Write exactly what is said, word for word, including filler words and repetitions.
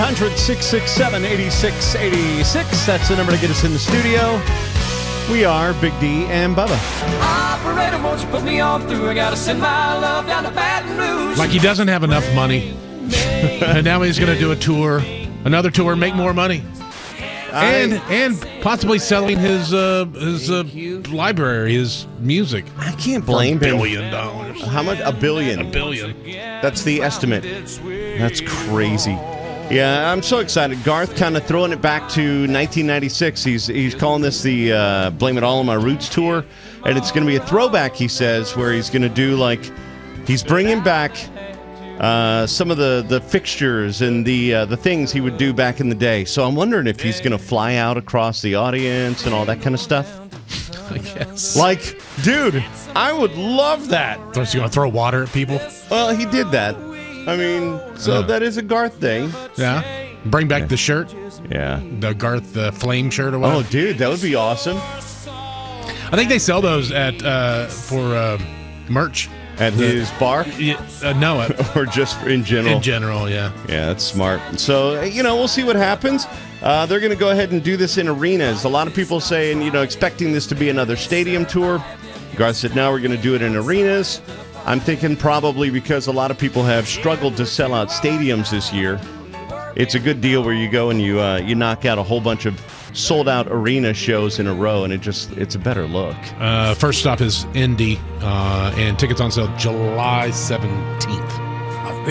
hundred, six six seven, eight six eight six. That's the number to get us in the studio. We are Big D and Bubba. Operator, won't you put me on through? I gotta send my love down to Baton Rouge. Like he doesn't have enough money. And now he's going to do a tour, another tour, make more money. I, And and possibly selling his uh, his uh, library, his music. I can't blame for a him. billion dollars. How much? A billion. A billion. That's the estimate. That's crazy. Yeah, I'm so excited. Garth kind of throwing it back to nineteen ninety-six. He's he's calling this the uh, Blame It All on My Roots tour. And it's going to be a throwback, he says, where he's going to do like, he's bringing back uh, some of the, the fixtures and the uh, the things he would do back in the day. So I'm wondering if he's going to fly out across the audience and all that kind of stuff. I guess. Like, dude, I would love that. So he's going to throw water at people? Well, he did that. I mean, so Uh. that is a Garth thing. Yeah. Bring back the shirt, Yeah. the Garth uh, Flame shirt or Oh, whatever. dude, that would be awesome. I think they sell those at uh, for uh, merch. At his bar? Yeah, uh, no, at, Or just in general? in general, yeah. Yeah, that's smart. So, you know, we'll see what happens. Uh, they're going to go ahead and do this in arenas. A lot of people saying, you know, expecting this to be another stadium tour. Garth said, no, we're going to do it in arenas. I'm thinking probably because a lot of people have struggled to sell out stadiums this year. It's a good deal where you go and you uh, you knock out a whole bunch of sold-out arena shows in a row, and it just it's a better look. Uh, first stop is Indy, uh, and tickets on sale July seventeenth.